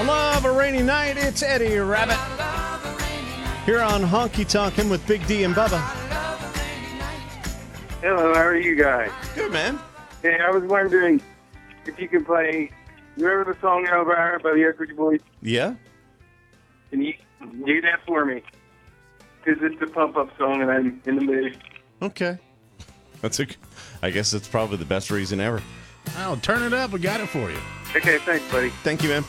Love a rainy night. It's Eddie Rabbit here on Honky Tonkin' with Big D and Bubba. Hello, how are you guys? Good, man. Hey, I was wondering if you could play, you remember the song Elvira by the Equity Boys? Yeah? Can you do that for me? Because it's a pump-up song and I'm in the mood. Okay. I guess that's probably the best reason ever. Oh, turn it up. We got it for you. Okay, thanks, buddy. Thank you, man.